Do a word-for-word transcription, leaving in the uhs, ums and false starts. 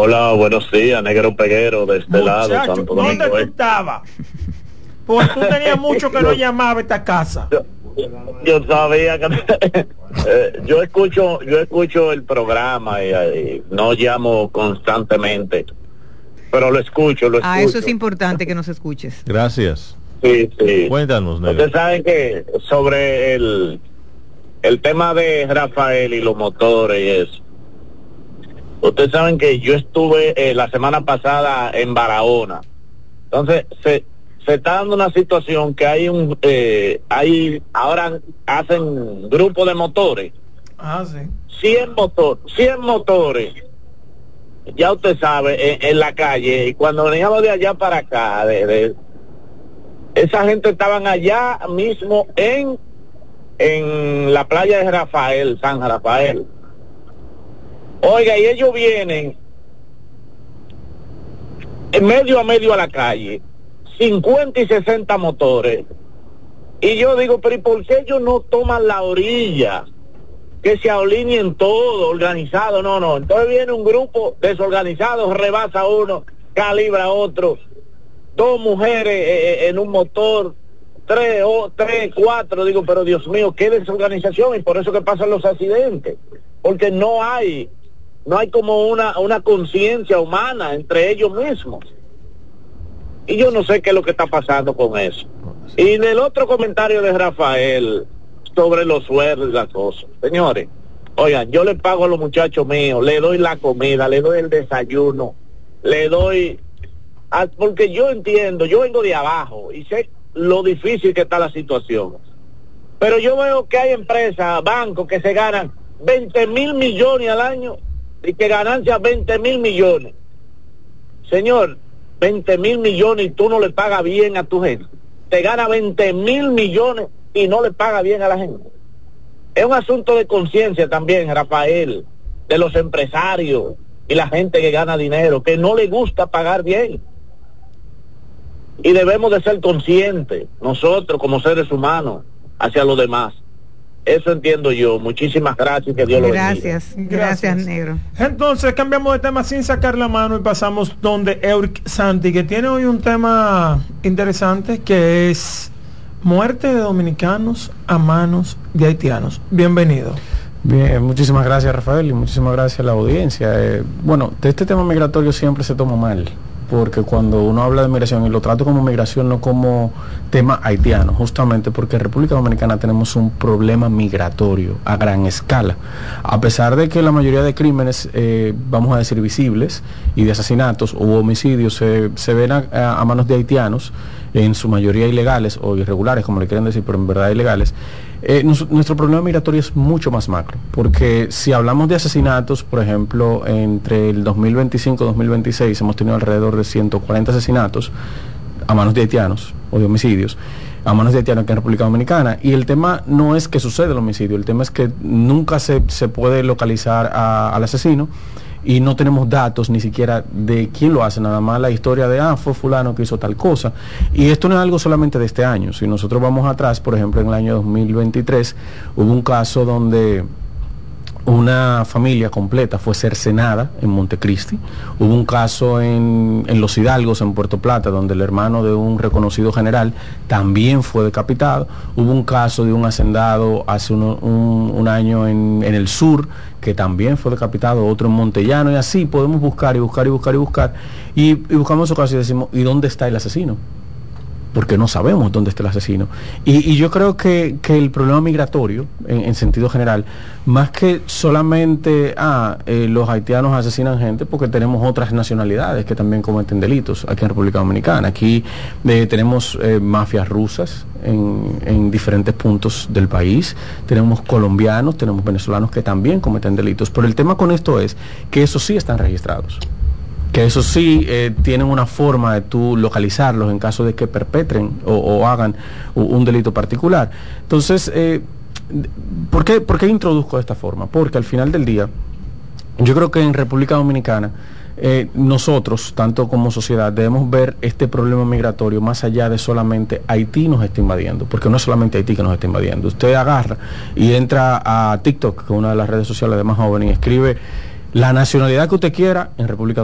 Hola, buenos días, Negro Peguero, de este Muchacho, lado, Santo Domingo. ¿dónde tú estabas? Pues tú tenías mucho que no llamaba a esta casa. Yo, yo sabía que eh, yo escucho, yo escucho el programa y, y no llamo constantemente, pero lo escucho, lo escucho. Ah, eso es importante que nos escuches. Gracias. Sí, sí. Cuéntanos, Negro. Ustedes saben que sobre el el tema de Rafael y los motores y eso. Ustedes saben que yo estuve eh, la semana pasada en Barahona. Entonces, se, se está dando una situación que hay un, eh, hay, ahora hacen grupos de motores. Ah, sí. cien motor, cien motores. Ya usted sabe, en, en la calle. Y cuando veníamos de allá para acá, de, de, esa gente estaban allá mismo en, en la playa de Rafael, San Rafael. Oiga, y ellos vienen en medio a medio a la calle, cincuenta y sesenta motores. Y yo digo, pero ¿y por qué ellos no toman la orilla? Que se alineen todo, organizado. No, no. Entonces viene un grupo desorganizado, rebasa uno, calibra otro. Dos mujeres eh, en un motor, tres, o, tres, cuatro. Digo, pero Dios mío, qué desorganización. Y por eso que pasan los accidentes. Porque no hay... No hay como una, una conciencia humana entre ellos mismos. Y yo no sé qué es lo que está pasando con eso. Y en el otro comentario de Rafael sobre los sueldos y las cosas. Señores, oigan, yo le pago a los muchachos míos, le doy la comida, le doy el desayuno, le doy... A, porque yo entiendo, yo vengo de abajo y sé lo difícil que está la situación. Pero yo veo que hay empresas, bancos que se ganan veinte mil millones al año y que ganancia veinte mil millones. Señor, veinte mil millones y tú no le pagas bien a tu gente. Te gana veinte mil millones y no le paga bien a la gente. Es un asunto de conciencia también, Rafael, de los empresarios y la gente que gana dinero, que no le gusta pagar bien. Y debemos de ser conscientes, nosotros como seres humanos, hacia los demás. Eso entiendo yo. Muchísimas gracias, que Dios lo bendiga. Gracias, gracias, Negro. Entonces cambiamos de tema sin sacar la mano y pasamos donde Euric Santi, que tiene hoy un tema interesante, que es muerte de dominicanos a manos de haitianos. Bienvenido. Bien, muchísimas gracias, Rafael, y muchísimas gracias a la audiencia. Eh, bueno, de este tema migratorio siempre se toma mal, porque cuando uno habla de migración, y lo trato como migración, no como tema haitiano, justamente porque en República Dominicana tenemos un problema migratorio a gran escala. A pesar de que la mayoría de crímenes, eh, vamos a decir, visibles, y de asesinatos u homicidios se, se ven a, a manos de haitianos, en su mayoría ilegales o irregulares, como le quieren decir, pero en verdad ilegales, eh, nos, nuestro problema migratorio es mucho más macro, porque si hablamos de asesinatos, por ejemplo, entre el dos mil veinticinco y dos mil veintiséis hemos tenido alrededor de ciento cuarenta asesinatos a manos de haitianos, o de homicidios, a manos de haitianos aquí en República Dominicana, y el tema no es que suceda el homicidio, el tema es que nunca se, se puede localizar a, al asesino, y no tenemos datos ni siquiera de quién lo hace, nada más la historia de, ah, fue fulano que hizo tal cosa. Y esto no es algo solamente de este año. Si nosotros vamos atrás, por ejemplo, en el año dos mil veintitrés, hubo un caso donde una familia completa fue cercenada en Montecristi. Hubo un caso en, en Los Hidalgos, en Puerto Plata, donde el hermano de un reconocido general también fue decapitado. Hubo un caso de un hacendado hace uno, un, un año en, en el sur, que también fue decapitado, otro en Montellano, y así podemos buscar y buscar y buscar y buscar. Y, y buscamos esos casos y decimos, ¿y dónde está el asesino? Porque no sabemos dónde está el asesino. Y, y yo creo que, que el problema migratorio, en, en sentido general, más que solamente, ah, eh, los haitianos asesinan gente, porque tenemos otras nacionalidades que también cometen delitos aquí en República Dominicana. Aquí eh, tenemos eh, mafias rusas en, en diferentes puntos del país, tenemos colombianos, tenemos venezolanos que también cometen delitos. Pero el tema con esto es que esos sí están registrados, que eso sí eh, tienen una forma de tú localizarlos en caso de que perpetren o, o hagan un delito particular. Entonces, eh, ¿por qué, ¿por qué introduzco de esta forma? Porque al final del día, yo creo que en República Dominicana, eh, nosotros, tanto como sociedad, debemos ver este problema migratorio más allá de solamente Haití nos está invadiendo, porque no es solamente Haití que nos está invadiendo. Usted agarra y entra a TikTok, que es una de las redes sociales de más jóvenes, y escribe la nacionalidad que usted quiera en República Dominicana.